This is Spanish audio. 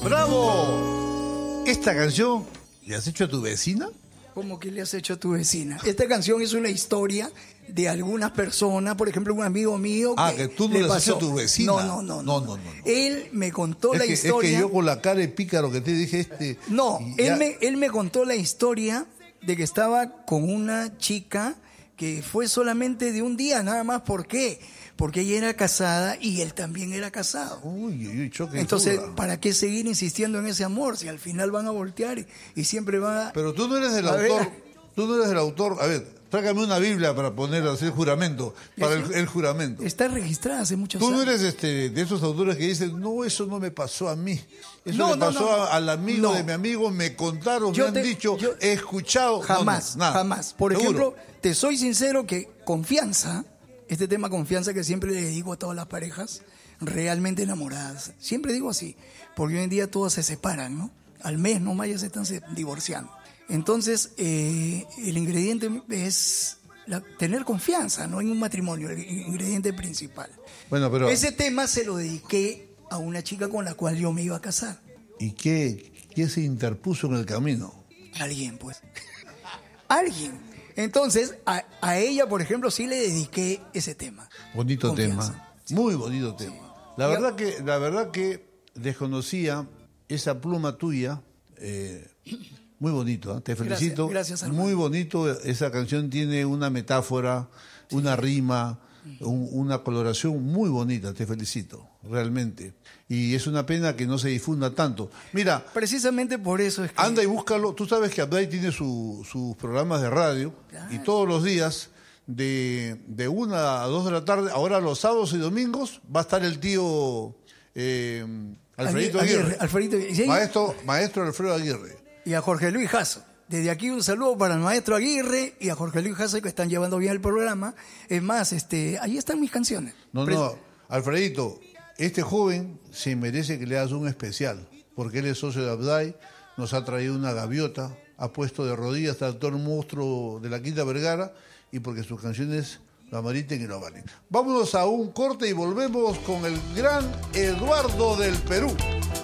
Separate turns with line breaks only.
¡Bravo! ¿Esta canción le has hecho a tu vecina?
¿Cómo que le has hecho a tu vecina? Esta canción es una historia de algunas personas, por ejemplo, un amigo mío
que tú no le has hecho a tu vecina.
No. Él me contó la historia.
Es que yo con la cara de pícaro que te dije
No, él me contó la historia de que estaba con una chica que fue solamente de un día, nada más. ¿Por qué? Porque ella era casada y él también era casado.
Choque.
Entonces, ¿para qué seguir insistiendo en ese amor si al final van a voltear y siempre van a...
Pero tú no eres el autor. Tú no eres el autor. A ver, tráigame una Biblia para poner así el juramento. Para el juramento.
Está registrada hace muchos años.
Tú no eres de esos autores que dicen, no, eso no me pasó a mí. Eso le pasó al amigo de mi amigo, me contaron, me han dicho, he escuchado.
Jamás,
nada.
jamás. Por ejemplo, te soy sincero que confianza, este tema confianza que siempre le digo a todas las parejas realmente enamoradas. Siempre digo así, porque hoy en día todas se separan, ¿no? Al mes nomás ya se están divorciando. Entonces, el ingrediente es tener confianza, ¿no? En un matrimonio, el ingrediente principal.
Bueno, pero...
Ese tema se lo dediqué a una chica con la cual yo me iba a casar.
¿Y qué se interpuso en el camino?
Alguien, pues. Alguien. Entonces, a ella, por ejemplo, sí le dediqué ese tema.
Bonito
confianza.
Tema, muy bonito tema. La verdad que desconocía esa pluma tuya. Muy bonito, te felicito.
Gracias, hermano.
Muy bonito, esa canción tiene una metáfora, una rima, una coloración muy bonita, te felicito, realmente. Y es una pena que no se difunda tanto. Mira,
precisamente por eso es que...
Anda y búscalo, tú sabes que Abday tiene sus programas de radio, y todos los días, de 1 a 2 de la tarde, ahora los sábados y domingos, va a estar el tío Alfredito Aguirre. Maestro Alfredo Aguirre.
Y a Jorge Luis Jasso. Desde aquí un saludo para el maestro Aguirre y a Jorge Luis Jasso, que están llevando bien el programa. Es más, ahí están mis canciones.
No, Alfredito, este joven se merece que le hagas un especial, porque él es socio de Abday, nos ha traído una gaviota, ha puesto de rodillas al actor monstruo de la Quinta Vergara, y porque sus canciones lo ameriten y lo valen. Vámonos a un corte y volvemos con el gran Eduardo del Perú.